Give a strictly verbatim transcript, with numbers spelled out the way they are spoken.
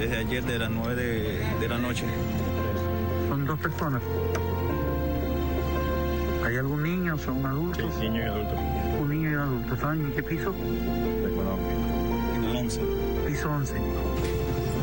desde ayer de las nueve de, de la noche. ¿Son dos personas? ¿Hay algún niño? ¿Son adultos? Sí, niño y adulto. Un niño y un adulto. ¿Saben en qué piso? Desconozco. En el once. Piso once.